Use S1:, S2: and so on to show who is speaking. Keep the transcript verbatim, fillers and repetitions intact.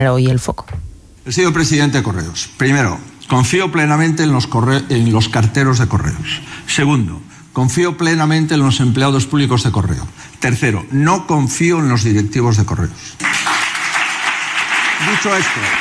S1: hoy el foco.
S2: Señor presidente de Correos, primero, confío plenamente en los, corre- en los carteros de Correos. Segundo, confío plenamente en los empleados públicos de Correo. Tercero, no confío en los directivos de Correos. Dicho esto...